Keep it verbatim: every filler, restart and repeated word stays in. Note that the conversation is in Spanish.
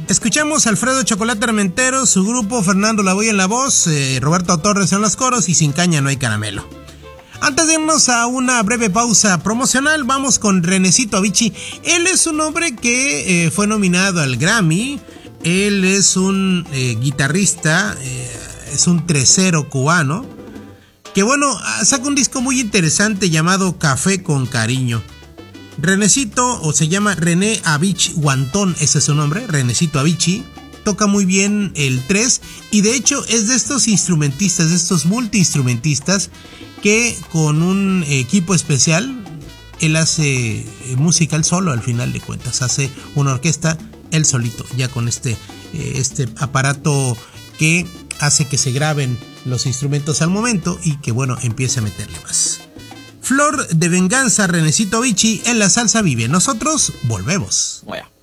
Escuchamos a Alfredo Chocolate Armentero, su grupo, Fernando Lavoy en la voz, eh, Roberto Torres en los coros y Sin Caña No Hay Caramelo. Antes de irnos a una breve pausa promocional, vamos con Renecito Avicii. Él es un hombre que eh, fue nominado al Grammy. Él es un eh, guitarrista, eh, es un trecero cubano, que bueno, saca un disco muy interesante llamado Café con Cariño. Renecito, o se llama René Avicii Guantón, ese es su nombre, Renecito Avicii, toca muy bien el tres y de hecho es de estos instrumentistas, de estos multiinstrumentistas que con un equipo especial, él hace música él solo al final de cuentas, hace una orquesta él solito, ya con este, este aparato que hace que se graben los instrumentos al momento y que bueno, empiece a meterle más. Flor de Venganza, Renecito Avicii en La Salsa Vive. Nosotros volvemos. Bueno.